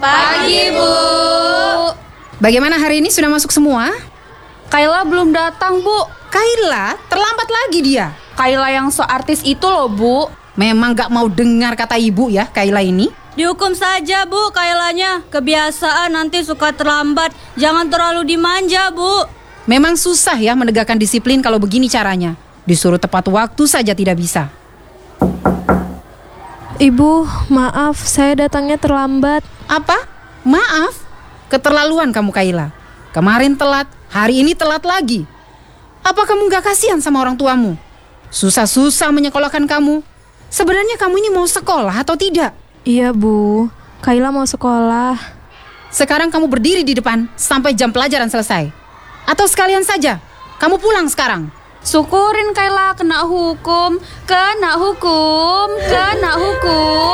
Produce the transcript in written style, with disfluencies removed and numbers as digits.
Pagi, Bu. Bagaimana hari ini, sudah masuk semua? Kayla belum datang, Bu. Kayla? Terlambat lagi dia. Kayla yang so artis itu loh, Bu. Memang gak mau dengar kata ibu ya, Kayla ini. Dihukum saja, Bu, Kaylanya. Kebiasaan nanti suka terlambat. Jangan terlalu dimanja, Bu. Memang susah ya menegakkan disiplin kalau begini caranya. Disuruh tepat waktu saja tidak bisa. Ibu, maaf, saya datangnya terlambat. Apa? Maaf? Keterlaluan kamu, Kayla. Kemarin telat, hari ini telat lagi. Apa kamu gak kasihan sama orang tuamu? Susah-susah menyekolahkan kamu. Sebenarnya kamu ini mau sekolah atau tidak? Iya, Bu. Kayla mau sekolah. Sekarang kamu berdiri di depan sampai jam pelajaran selesai. Atau sekalian saja, kamu pulang sekarang. Syukurin Kayla kena hukum. Kena hukum. Kena hukum.